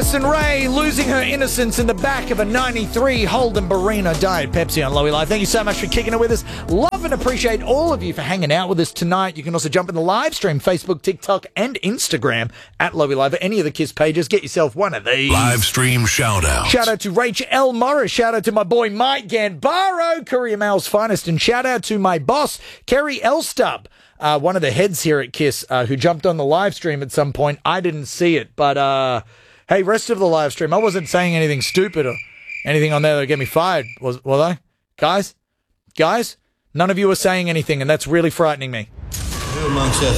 Addison Rae losing her innocence in the back of a 93 Holden Barina Diet Pepsi on Lowy Live. Thank you so much for kicking it with us. Love and appreciate all of you for hanging out with us tonight. You can also jump in the live stream, Facebook, TikTok, and Instagram at Lowy Live. Any of the KISS pages, get yourself one of these. Live stream shout out. Shout out to Rachel L. Morris. Shout out to my boy Mike Ganbaro, Courier Mail's finest. And shout out to my boss, Kerry Elstub. One of the heads here at KISS, who jumped on the live stream at some point. I didn't see it, but hey, rest of the live stream, I wasn't saying anything stupid or anything on there that would get me fired, was I? Guys, none of you are saying anything, and that's really frightening me. Who amongst us